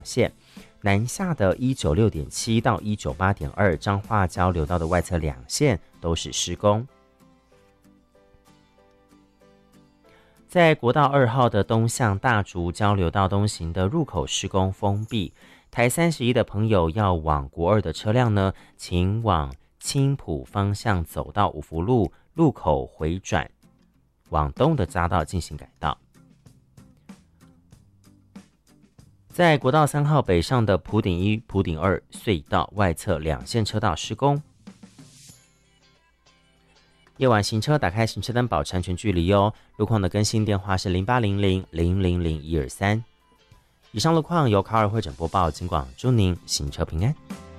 线，南下的196.7到198.2彰化交流道的外侧2线都是施工。在国道2号的东向大竹交流道东行的入口施工封闭，台31的朋友要往国2的车辆呢，请往青埔方向走到五福路路口回转，往东的匝道进行改道。在国道3号北上的埔顶1、埔顶2隧道外侧2线车道施工。夜晚行车打开行车灯保持安全距离哦。路况的更新电话是0800-000-123。以上路况由卡尔会诊播报，警广祝您行车平安。